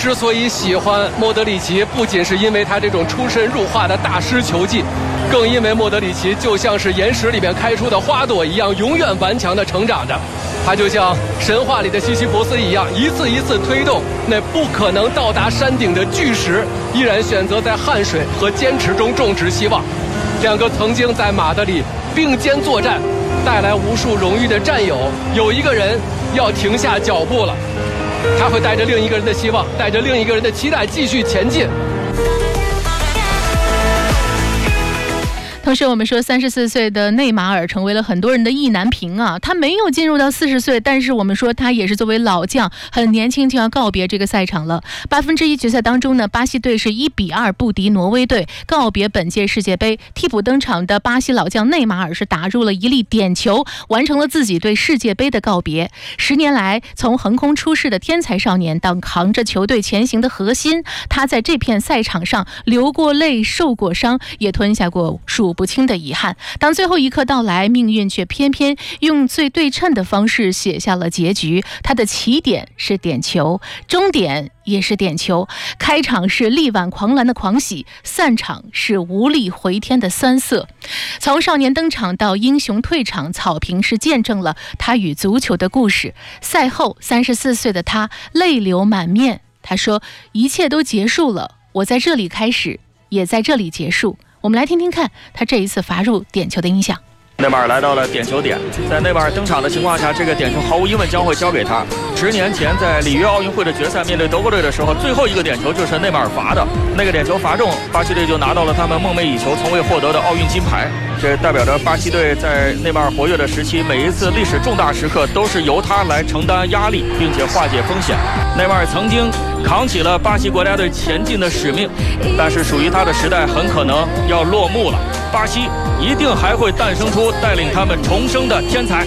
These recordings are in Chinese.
之所以喜欢莫德里奇，不仅是因为他这种出神入化的大师球技，更因为莫德里奇就像是岩石里面开出的花朵一样，永远顽强地成长着。他就像神话里的西西弗斯一样，一次一次推动那不可能到达山顶的巨石，依然选择在汗水和坚持中种植希望。两个曾经在马德里并肩作战，带来无数荣誉的战友，有一个人要停下脚步了。他会带着另一个人的希望，带着另一个人的期待继续前进。 同时我们说34岁的内马尔成为了很多人的意难平啊，他没有进入到40岁，但是我们说他也是作为老将很年轻就要告别这个赛场了。1/8决赛当中呢，巴西队是1-2不敌挪威队，告别本届世界杯。替补登场的巴西老将内马尔是打入了一粒点球，完成了自己对世界杯的告别。10年来，从横空出世的天才少年到扛着球队前行的核心，他在这片赛场上流过泪，受过伤，也吞下过数不清的遗憾。当最后一刻到来，命运却偏偏用最对称的方式写下了结局。他的起点是点球，终点也是点球，开场是力挽狂澜的狂喜，散场是无力回天的酸涩。从少年登场到英雄退场，草坪是见证了他与足球的故事。赛后34岁的他泪流满面，他说一切都结束了，我在这里开始，也在这里结束。我们来听听看他这一次罚入点球的音响。 内马尔来到了点球点，在内马尔登场的情况下，这个点球毫无疑问将会交给他。10年前在里约奥运会的决赛面对德国队的时候，最后一个点球就是内马尔罚的，那个点球罚中，巴西队就拿到了他们梦寐以求、从未获得的奥运金牌。这代表着巴西队在内马尔活跃的时期，每一次历史重大时刻都是由他来承担压力，并且化解风险。内马尔曾经扛起了巴西国家队前进的使命，但是属于他的时代很可能要落幕了。巴西一定还会诞生出带领他们重生的天才。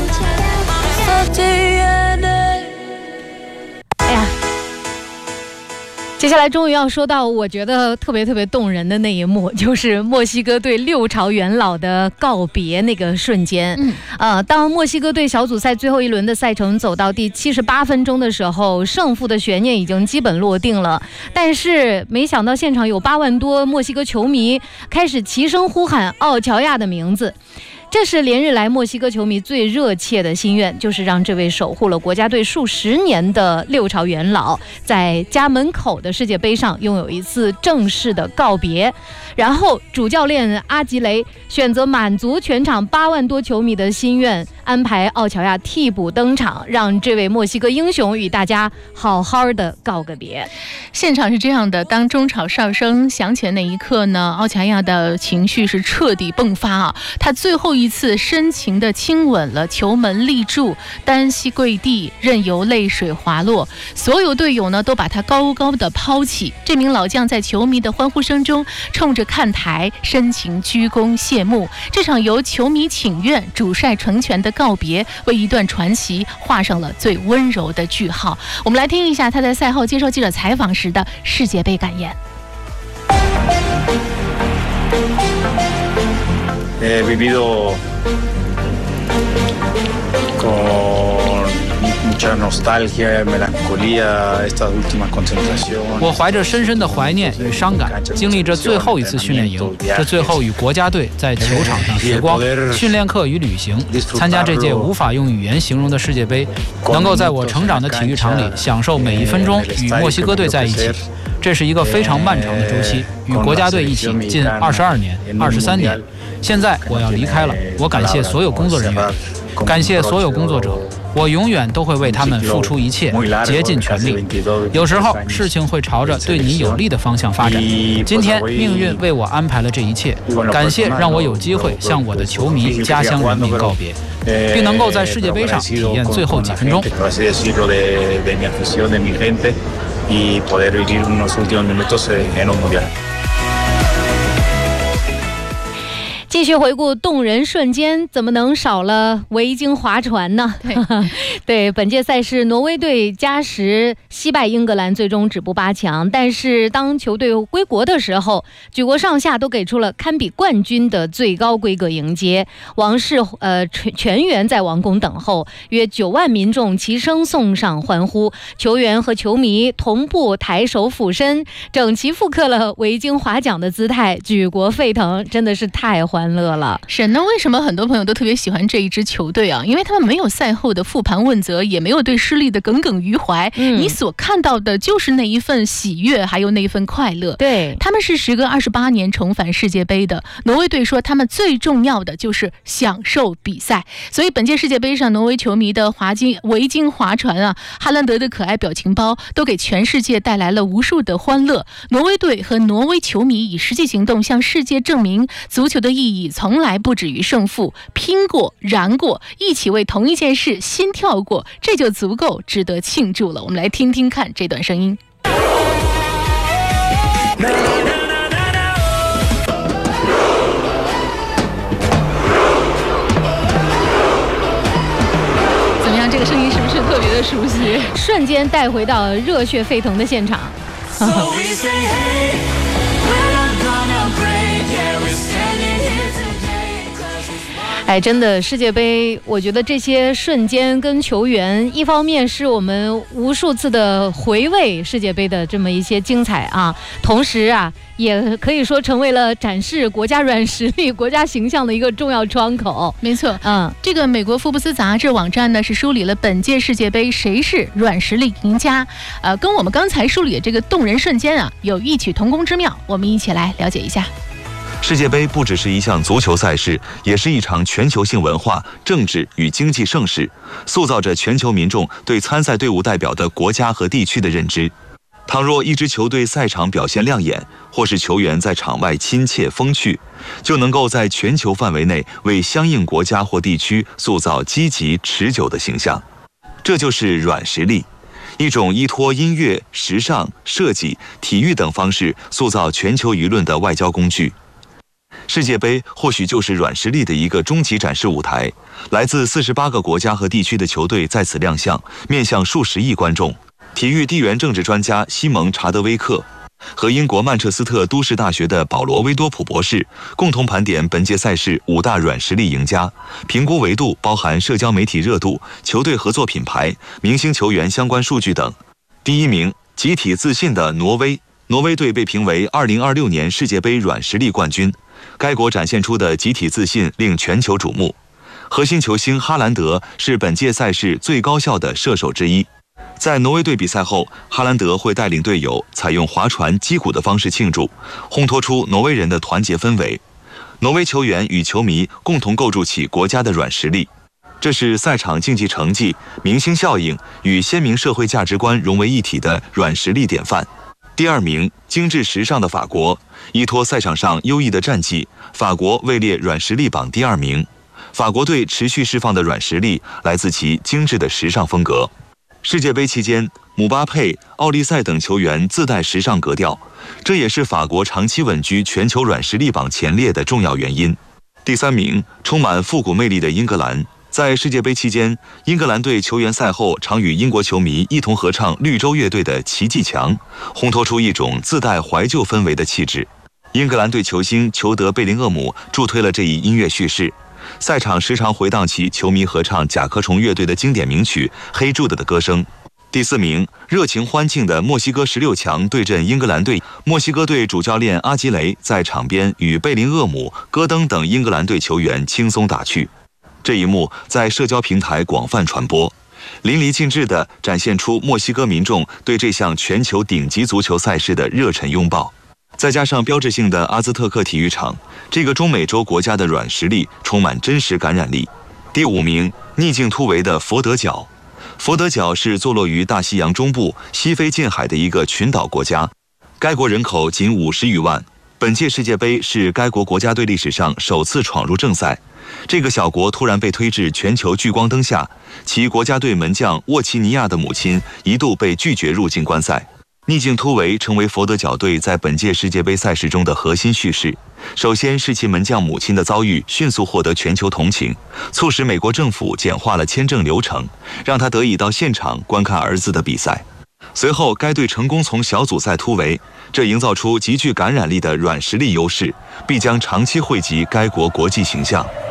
哎呀，接下来终于要说到我觉得特别动人的那一幕，就是墨西哥队6朝元老的告别那个瞬间。当墨西哥队小组赛最后一轮的赛程走到第78分钟的时候，胜负的悬念已经基本落定了，但是没想到现场有8万多墨西哥球迷开始齐声呼喊奥乔亚的名字。这是连日来墨西哥球迷最热切的心愿，就是让这位守护了国家队数10年的6朝元老在家门口的世界杯上拥有一次正式的告别。然后主教练阿吉雷选择满足全场8万多球迷的心愿，安排奥乔亚替补登场，让这位墨西哥英雄与大家好好的告个别。现场是这样的，当中场哨声响起的那一刻呢，奥乔亚的情绪是彻底迸发啊！他最后一次深情地亲吻了球门立柱，单膝跪地，任由泪水滑落。所有队友呢都把他高高的抛起。这名老将在球迷的欢呼声中，冲着看台深情鞠躬谢幕。这场由球迷请愿、主帅成全的告别，为一段传奇画上了最温柔的句号。我们来听一下他在赛后接受记者采访时的世界杯感言。 He vivido con mucha nostalgia, melancolía estas últimas concentraciones。 我怀着深深的怀念与伤感，经历着最后一次训练营，这最后与国家队在球场上时光、训练课与旅行，参加这届无法用语言形容的世界杯，能够在我成长的体育场里享受每一分钟与墨西哥队在一起。这是一个非常漫长的周期，与国家队一起近22年、23年。现在我要离开了，我感谢所有工作人员，感谢所有工作者，我永远都会为他们付出一切，竭尽全力。有时候事情会朝着对你有利的方向发展，今天命运为我安排了这一切，感谢让我有机会向我的球迷、家乡人民告别，并能够在世界杯上体验最后几分钟。 y poder vivir unos últimos minutos en un mundial。 继续回顾动人瞬间，怎么能少了维京划船呢？对，本届赛事挪威队加时惜败英格兰，最终止步8强。但是当球队归国的时候，举国上下都给出了堪比冠军的最高规格迎接。王室全员在王宫等候，约9万民众齐声送上欢呼，球员和球迷同步抬手俯身，整齐复刻了维京划桨的姿态，举国沸腾，真的是太欢乐了。 是，那为什么很多朋友都特别喜欢这一支球队啊？因为他们没有赛后的复盘问责，也没有对失利的耿耿于怀，你所看到的就是那一份喜悦，还有那一份快乐。对，他们是时隔28年重返世界杯的。挪威队说，他们最重要的就是享受比赛。所以本届世界杯上，挪威球迷的维京划船啊，哈兰德的可爱表情包，都给全世界带来了无数的欢乐。挪威队和挪威球迷以实际行动向世界证明，足球的意义从来不止于胜负，拼过、燃过，一起为同一件事心跳过，这就足够值得庆祝了。我们来听听看这段声音。怎么样？这个声音是不是特别的熟悉？ 瞬间带回到热血沸腾的现场。哎，真的，世界杯，我觉得这些瞬间跟球员，一方面是我们无数次的回味世界杯的这么一些精彩啊，同时啊，也可以说成为了展示国家软实力、国家形象的一个重要窗口。 没错，这个美国福布斯杂志网站呢是梳理了本届世界杯谁是软实力赢家，跟我们刚才梳理的这个动人瞬间啊有异曲同工之妙，我们一起来了解一下。 世界杯不只是一项足球赛事，也是一场全球性文化、政治与经济盛事，塑造着全球民众对参赛队伍代表的国家和地区的认知。倘若一支球队赛场表现亮眼，或是球员在场外亲切风趣，就能够在全球范围内为相应国家或地区塑造积极持久的形象。这就是软实力，一种依托音乐、时尚、设计、体育等方式塑造全球舆论的外交工具。世界杯或许就是软实力的一个终极展示舞台，来自48个国家和地区的球队在此亮相，面向数十亿观众。体育地缘政治专家西蒙·查德威克和英国曼彻斯特都市大学的保罗·威多普博士共同盘点本届赛事5大软实力赢家，评估维度包含社交媒体热度、球队合作品牌、明星球员相关数据等。第1名，集体自信的挪威。挪威队被评为2026年世界杯软实力冠军，该国展现出的集体自信令全球瞩目。核心球星哈兰德是本届赛事最高效的射手之一。在挪威队比赛后，哈兰德会带领队友采用划船击鼓的方式庆祝，烘托出挪威人的团结氛围。挪威球员与球迷共同构筑起国家的软实力，这是赛场竞技成绩、明星效应与鲜明社会价值观融为一体的软实力典范。第2名，精致时尚的法国。依托赛场上优异的战绩，法国位列软实力榜第2名。法国队持续释放的软实力来自其精致的时尚风格。世界杯期间，姆巴佩、奥利塞等球员自带时尚格调，这也是法国长期稳居全球软实力榜前列的重要原因。第3名，充满复古魅力的英格兰。在世界杯期间，英格兰队球员赛后常与英国球迷一同合唱绿洲乐队的《奇迹墙》，烘托出一种自带怀旧氛围的气质。英格兰队球星裘德·贝林厄姆助推了这一音乐叙事，赛场时常回荡起球迷合唱甲壳虫乐队的经典名曲《黑柱子》的歌声。第4名，热情欢庆的墨西哥16强对阵英格兰队。墨西哥队主教练阿吉雷在场边与贝林厄姆、戈登等英格兰队球员轻松打趣。这一幕在社交平台广泛传播，淋漓尽致地展现出墨西哥民众对这项全球顶级足球赛事的热忱拥抱。再加上标志性的阿兹特克体育场，这个中美洲国家的软实力充满真实感染力。第5名，逆境突围的佛得角。佛得角是坐落于大西洋中部西非近海的一个群岛国家，该国人口仅50余万。本届世界杯是该国国家队历史上首次闯入正赛。这个小国突然被推至全球聚光灯下，其国家队门将沃奇尼亚的母亲一度被拒绝入境观赛。 逆境突围成为佛得角队在本届世界杯赛事中的核心叙事。首先是其门将母亲的遭遇迅速获得全球同情，促使美国政府简化了签证流程，让他得以到现场观看儿子的比赛。随后该队成功从小组赛突围，这营造出极具感染力的软实力优势，必将长期惠及该国国际形象。